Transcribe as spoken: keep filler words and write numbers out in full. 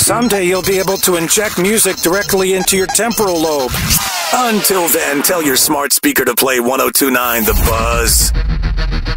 someday you'll be able to inject music directly into your temporal lobe. Until then, tell your smart speaker to play one oh two point nine The Buzz.